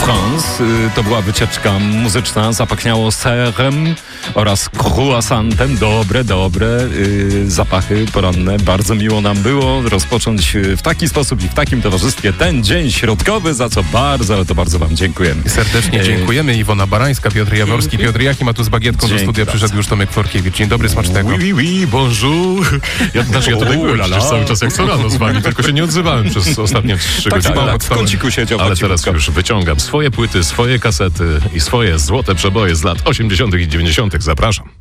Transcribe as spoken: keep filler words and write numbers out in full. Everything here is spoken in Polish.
France. To była wycieczka muzyczna, zapachniało serem oraz croissantem. Dobre, dobre yy, zapachy poranne. Bardzo miło nam było rozpocząć w taki sposób i w takim towarzystwie ten dzień środkowy, za co bardzo, ale to bardzo wam dziękujemy. Serdecznie dziękujemy. Iwona Barańska, Piotr Jaworski. Piotr Jachim, a tu z bagietką do studia przyszedł już Tomek Forkiewicz. Dzień dobry, smacznego. Oui, oui, oui, bonjour. Ja, znaczy, ja tutaj byłem przecież cały czas jak co rano z wami, tylko się nie odzywałem przez ostatnie trzy Tak, godziny. tak, w kąciku siedział. Ale po teraz cichutko. już wyciągam swoje płyty, swoje kasety i swoje złote przeboje z lat osiemdziesiątych i dziewięćdziesiątych. Zapraszam.